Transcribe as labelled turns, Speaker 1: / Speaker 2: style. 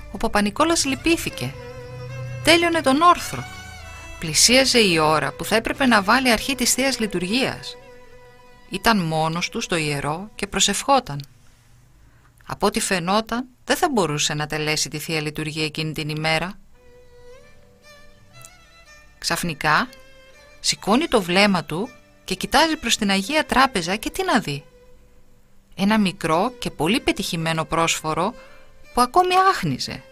Speaker 1: Ο Παπα-Νικόλας λυπήθηκε. Τέλειωνε τον όρθρο. Πλησίαζε η ώρα που θα έπρεπε να βάλει αρχή της Θείας Λειτουργίας. Ήταν μόνος του στο ιερό και προσευχόταν. Από ό,τι φαινόταν, δεν θα μπορούσε να τελέσει τη Θεία Λειτουργία εκείνη την ημέρα. Ξαφνικά σηκώνει το βλέμμα του και κοιτάζει προς την Αγία Τράπεζα και τι να δει? Ένα μικρό και πολύ πετυχημένο πρόσφορο που ακόμη άχνιζε.